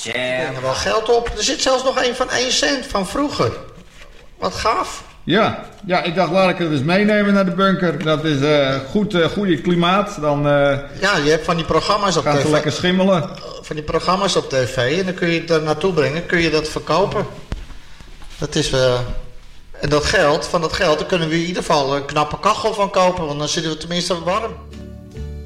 Die brengen wel geld op. Er zit zelfs nog een van 1 cent van vroeger. Wat gaaf. Ja, ik dacht, laat ik het eens meenemen naar de bunker. Dat is goede klimaat. Dan Ja, je hebt van die programma's op gaan ze tv. lekker schimmelen. Van die programma's op tv. En dan kun je het daar naartoe brengen. Kun je dat verkopen. Dat is... en van dat geld, daar kunnen we in ieder geval een knappe kachel van kopen. Want dan zitten we tenminste warm.